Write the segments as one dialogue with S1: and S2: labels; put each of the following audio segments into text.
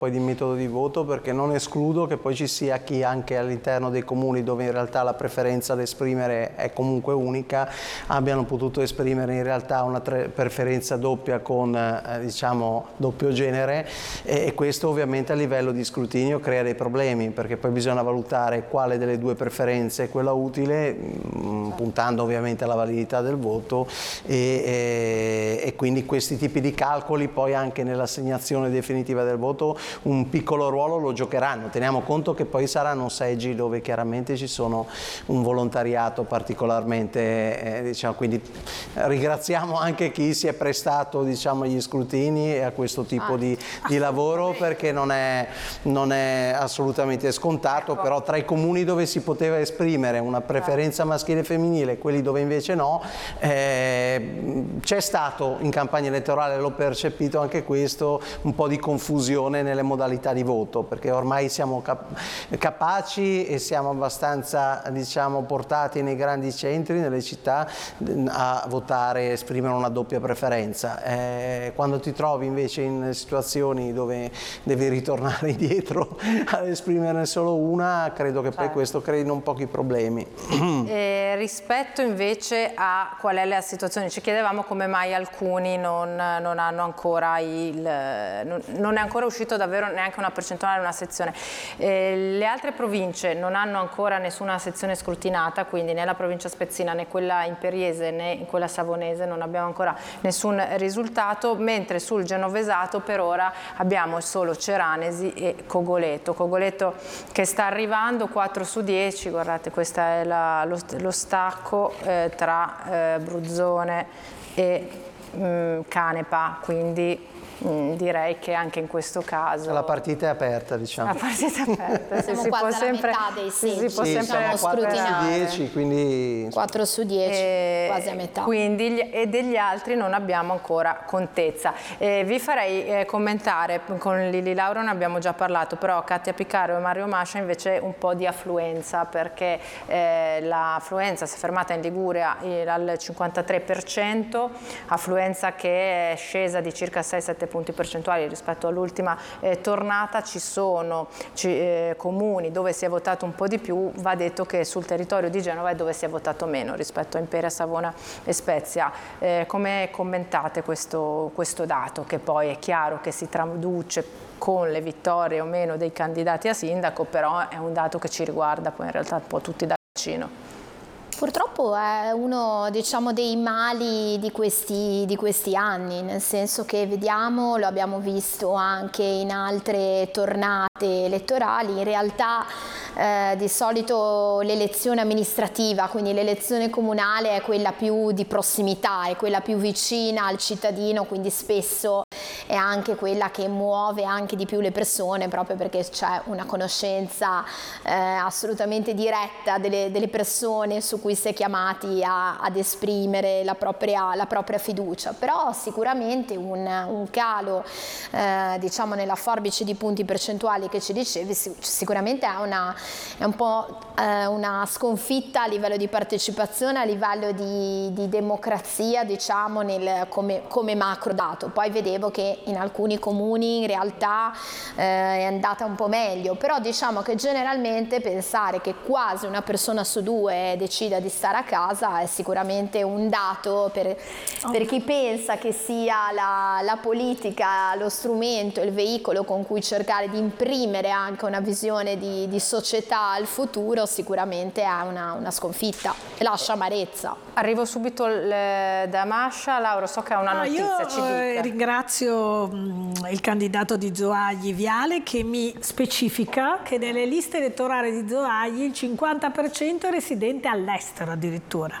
S1: poi di metodo di voto, perché non escludo che poi ci sia chi anche all'interno dei comuni dove in realtà la preferenza da esprimere è comunque unica abbiano potuto esprimere in realtà una preferenza doppia con diciamo doppio genere, e questo ovviamente a livello di scrutinio crea dei problemi, perché poi bisogna valutare quale delle due preferenze è quella utile, puntando ovviamente alla validità del voto, e quindi questi tipi di calcoli poi anche nell'assegnazione definitiva del voto un piccolo ruolo lo giocheranno. Teniamo conto che poi saranno seggi dove chiaramente ci sono un volontariato particolarmente, diciamo, quindi ringraziamo anche chi si è prestato, diciamo, agli scrutini e a questo tipo di lavoro, perché non è assolutamente scontato, però tra i comuni dove si poteva esprimere una preferenza maschile e femminile, quelli dove invece no, c'è stato in campagna elettorale, l'ho percepito anche questo, un po' di confusione nelle modalità di voto, perché ormai siamo capaci e siamo abbastanza, diciamo, portati nei grandi centri, nelle città, a votare e esprimere una doppia preferenza. Quando ti trovi invece in situazioni dove devi ritornare indietro ad esprimerne solo una, credo che poi questo crei non pochi problemi.
S2: Rispetto invece a qual è la situazione, ci chiedevamo come mai alcuni non hanno ancora non è ancora uscito davvero neanche una percentuale, una sezione. Le altre province non hanno ancora nessuna sezione scrutinata, quindi né la provincia spezzina né quella imperiese né quella savonese non abbiamo ancora nessun risultato, mentre sul genovesato per ora abbiamo solo Ceranesi e Cogoleto. Cogoleto che sta arrivando 4 su 10, guardate, questo è lo stacco tra Bruzzone e Canepa, quindi direi che anche in questo caso
S1: la partita è aperta, diciamo.
S2: La partita è aperta,
S3: siamo quasi alla metà dei seggi,
S2: si può sempre
S1: 4 su 10, quindi
S3: 4 su 10, quasi a metà.
S2: Quindi, e degli altri non abbiamo ancora contezza. Vi farei commentare, con Lili Lauro ne abbiamo già parlato, però Katia Piccaro e Mario Mascia invece un po' di affluenza, perché l'affluenza si è fermata in Liguria al 53%, affluenza che è scesa di circa 6-7 punti percentuali rispetto all'ultima tornata. Ci sono comuni dove si è votato un po' di più, va detto che sul territorio di Genova è dove si è votato meno rispetto a Imperia, Savona e Spezia. Come commentate questo dato, che poi è chiaro che si traduce con le vittorie o meno dei candidati a sindaco, però è un dato che ci riguarda poi in realtà un po' tutti da vicino?
S3: Purtroppo è uno, diciamo, dei mali di questi anni, nel senso che vediamo, lo abbiamo visto anche in altre tornate elettorali, in realtà di solito l'elezione amministrativa, quindi l'elezione comunale, è quella più di prossimità, è quella più vicina al cittadino, quindi spesso è anche quella che muove anche di più le persone, proprio perché c'è una conoscenza assolutamente diretta delle persone su cui si è chiamati ad esprimere la propria fiducia. Però sicuramente un calo diciamo nella forbice di punti percentuali che ci dicevi sicuramente è un po' una sconfitta a livello di partecipazione, a livello di democrazia, diciamo, come macro dato. Poi vedevo che in alcuni comuni in realtà è andata un po' meglio, però diciamo che generalmente pensare che quasi una persona su 2 decida di stare a casa è sicuramente un dato per chi pensa che sia la politica lo strumento, il veicolo con cui cercare di imprimere anche una visione di società al futuro. Sicuramente è una sconfitta e lascia amarezza.
S2: Arrivo subito da Mascia. Laura, so che ha una notizia, ci dica.
S4: Ringrazio il candidato di Zoagli, Viale, che mi specifica che nelle liste elettorali di Zoagli il 50% è residente all'estero addirittura.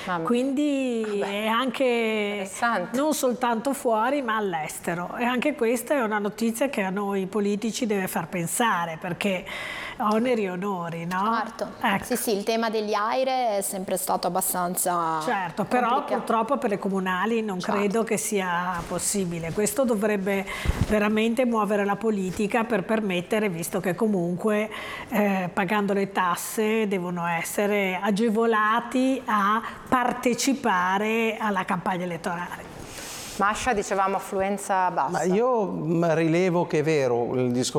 S4: Quindi è anche non soltanto fuori ma all'estero, e anche questa è una notizia che a noi politici deve far pensare, perché oneri e onori, no?
S3: Certo,
S4: ecco.
S3: Sì, il tema degli AIRE è sempre stato abbastanza
S4: certo, però purtroppo per le comunali non credo che sia possibile. Questo dovrebbe veramente muovere la politica per permettere, visto che comunque pagando le tasse devono essere agevolati a partecipare alla campagna elettorale.
S2: Mascia, dicevamo affluenza bassa.
S1: Ma io rilevo che è vero il discorso